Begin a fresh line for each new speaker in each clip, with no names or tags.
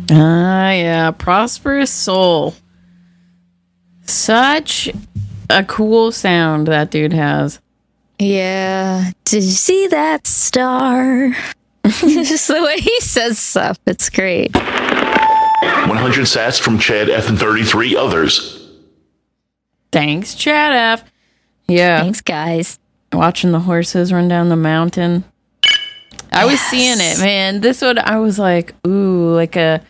Ah, yeah. Prosperous Soul. Such a cool sound that dude has.
Yeah. Did you see that star? Just the way he says stuff. It's great.
100 sats from Chad F and 33 others.
Thanks, Chad F. Yeah.
Thanks, guys.
Watching the horses run down the mountain. I was seeing it, man. This one, I was like, ooh, like a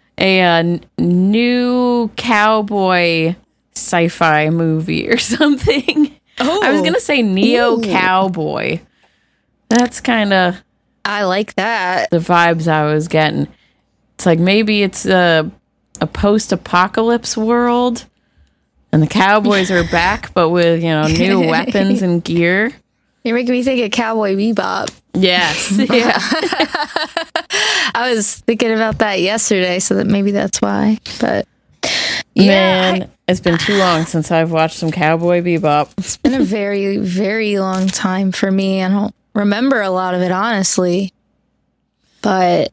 new cowboy sci-fi movie or something.
Oh.
I was going to say neo-cowboy. That's kind of...
I like that.
The vibes I was getting. It's like maybe it's a post-apocalypse world and the cowboys are back, but with, new weapons and gear.
You're making me think of Cowboy Bebop.
Yes. Yeah.
I was thinking about that yesterday, so that maybe that's why. But yeah,
man, it's been too long since I've watched some Cowboy Bebop.
It's been a very, very long time for me. I don't remember a lot of it, honestly. But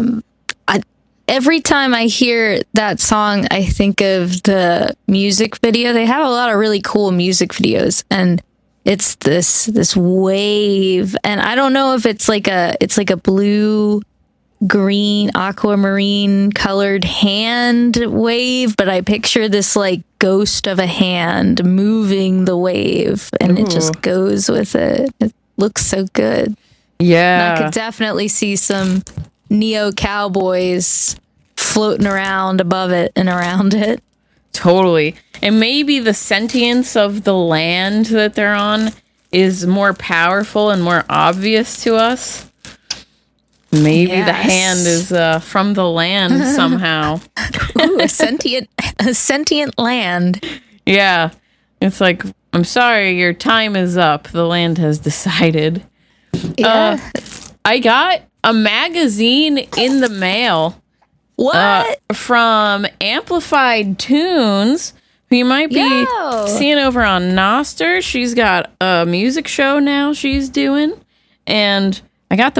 every time I hear that song, I think of the music video. They have a lot of really cool music videos, and it's this wave, and I don't know if it's like a blue, green, aquamarine colored hand wave, but I picture this like ghost of a hand moving the wave, and it just goes with it. It looks so good.
Yeah.
And I could definitely see some neo cowboys floating around above it and around it.
Totally. And maybe the sentience of the land that they're on is more powerful and more obvious to us. Maybe the hand is from the land somehow.
Ooh, a sentient land.
Yeah. It's like, I'm sorry, your time is up. The land has decided.
Yeah.
I got a magazine in the mail.
What?
From Amplified Tunes, who you might be seeing over on Noster. She's got a music show now she's doing. And I got the